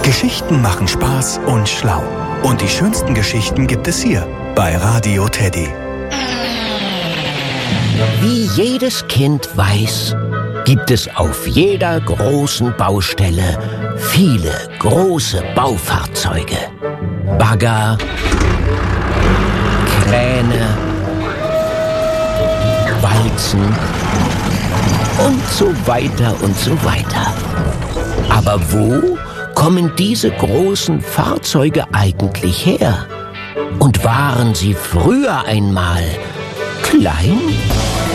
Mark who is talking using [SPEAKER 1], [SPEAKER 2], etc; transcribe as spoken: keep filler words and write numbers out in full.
[SPEAKER 1] Geschichten machen Spaß und schlau. Und die schönsten Geschichten gibt es hier bei Radio Teddy.
[SPEAKER 2] Wie jedes Kind weiß, gibt es auf jeder großen Baustelle viele große Baufahrzeuge. Bagger, Kräne, Walzen und so weiter und so weiter. Aber wo kommen diese großen Fahrzeuge eigentlich her? Und waren sie früher einmal klein?